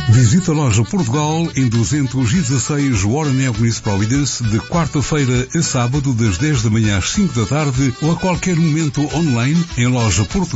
Visita a loja Portugal em 216 Warren Avenue, Providence, de quarta-feira a sábado, das 10 da manhã às 5 da tarde, ou a qualquer momento online em lojaportugal.com.